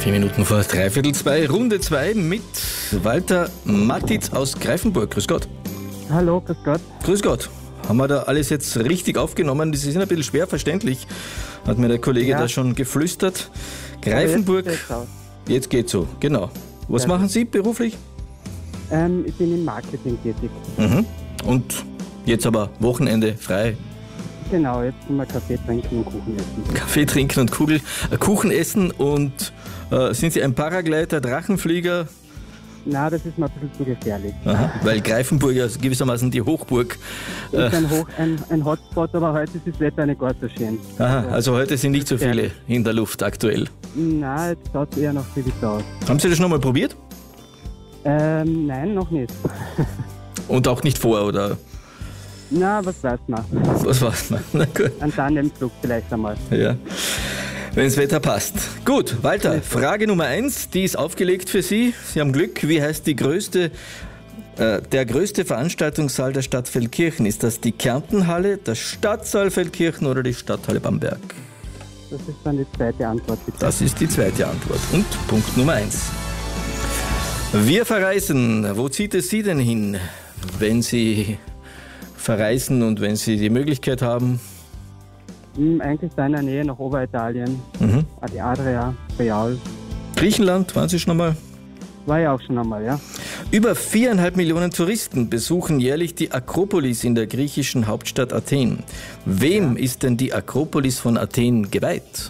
4 Minuten vor 1:15, Runde 2 mit Walter Matitz aus Greifenburg. Grüß Gott. Hallo, grüß Gott. Grüß Gott. Haben wir da alles jetzt richtig aufgenommen? Das ist ein bisschen schwer verständlich, hat mir der Kollege da schon geflüstert. Greifenburg, jetzt geht's so, genau. Was machen Sie beruflich? Ich bin im Marketing tätig. Und jetzt aber Wochenende frei. Genau, jetzt können wir Kaffee trinken und Kuchen essen. Kaffee trinken und Kuchen essen. Und sind Sie ein Paragleiter, Drachenflieger? Na, das ist mir ein bisschen zu gefährlich. Aha, weil Greifenburg ja gewissermaßen die Hochburg. Ist ein Hotspot, aber heute ist das Wetter nicht ganz so schön. Aha, also heute sind nicht so viele in der Luft aktuell. Na, jetzt schaut es eher noch viel aus. Haben Sie das schon mal probiert? Nein, noch nicht. Und auch nicht vor, oder? Na, was weiß man. Was weiß man? Na gut. Ein Tandemflug vielleicht einmal. Ja, wenn das Wetter passt. Gut, Walter, Frage Nummer 1, die ist aufgelegt für Sie. Sie haben Glück. Wie heißt der größte Veranstaltungssaal der Stadt Feldkirchen? Ist das die Kärntenhalle, der Stadtsaal Feldkirchen oder die Stadthalle Bamberg? Das ist dann die zweite Antwort, bitte. Das ist die zweite Antwort. Und Punkt Nummer 1. Wir verreisen. Wo zieht es Sie denn hin, wenn Sie verreisen und wenn Sie die Möglichkeit haben? Eigentlich da in der Nähe nach Oberitalien. Die Adria, Real. Griechenland, waren Sie schon einmal? War ja auch schon einmal, ja. Über 4,5 Millionen Touristen besuchen jährlich die Akropolis in der griechischen Hauptstadt Athen. Wem ist denn die Akropolis von Athen geweiht?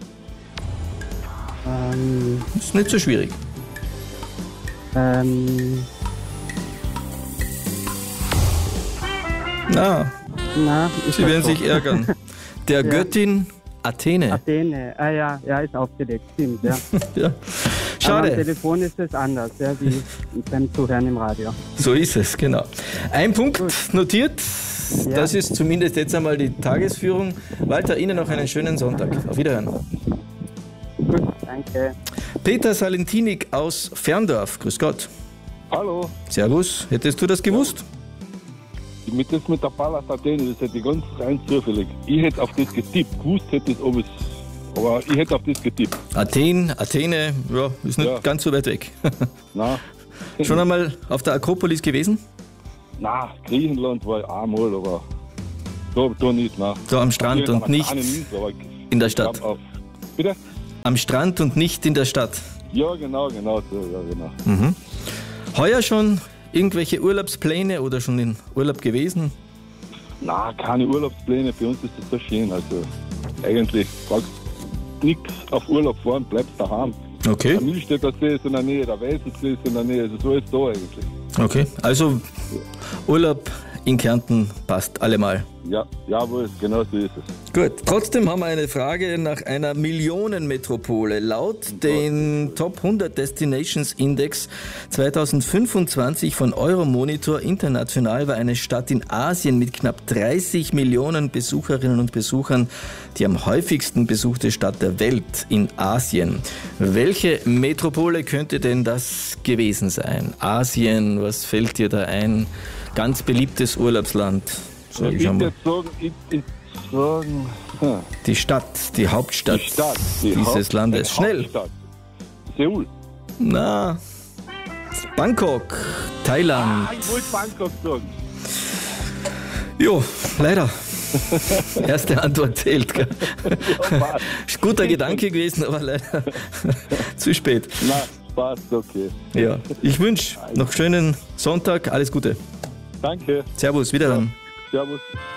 Ist nicht so schwierig. Na, Sie werden sich ärgern. Der Göttin Athene. Athene, ja, ist aufgelegt, stimmt, ja. Ja. Schade. Aber am Telefon ist es anders, ja, wie beim Zuhören im Radio. So ist es, genau. Ein Punkt notiert. Ja. Das ist zumindest jetzt einmal die Tagesführung. Walter, Ihnen noch einen schönen Sonntag. Auf Wiederhören. Gut, danke. Peter Salentinik aus Ferndorf. Grüß Gott. Hallo, Servus. Hättest du das gewusst? mit der Palast Athene, das hätte ich ganz zufällig. Ich hätte auf das getippt. Gewusst hätte ich es, aber ich hätte auf das getippt. Athene, ja, ist nicht Ja. ganz so weit weg. Nein. Schon einmal auf der Akropolis gewesen? Nein, Griechenland war ich einmal, aber da nicht. Nein. So am Strand und nicht in der Stadt. Bitte? Am Strand und nicht in der Stadt. Ja, genau, so, ja, genau. Heuer schon irgendwelche Urlaubspläne oder schon in Urlaub gewesen? Nein, keine Urlaubspläne, für uns ist das so schön. Also eigentlich brauchst du nichts auf Urlaub fahren, bleibst daheim. Okay. Der Mühlstädter See ist in der Nähe, der Welsensee ist in der Nähe, also so ist da eigentlich. Okay, also Urlaub in Kärnten passt allemal. Ja, jawohl, genau so ist es. Gut, trotzdem haben wir eine Frage nach einer Millionenmetropole. Laut den Top 100 Destinations Index 2025 von Euromonitor international war eine Stadt in Asien mit knapp 30 Millionen Besucherinnen und Besuchern die am häufigsten besuchte Stadt der Welt in Asien. Welche Metropole könnte denn das gewesen sein? Asien, was fällt dir da ein? Ganz beliebtes Urlaubsland. Ich würde jetzt sagen, Die Stadt, die Hauptstadt dieses Landes. Schnell! Hauptstadt. Seoul. Na, Bangkok, Thailand. Ich wollte Bangkok sagen. Jo, leider. Erste Antwort zählt. Gell? Ist guter Gedanke gewesen, aber leider zu spät. Na, passt, okay. Ja, ich wünsche noch schönen Sonntag, alles Gute. Danke. Servus, wiederhören. Servus.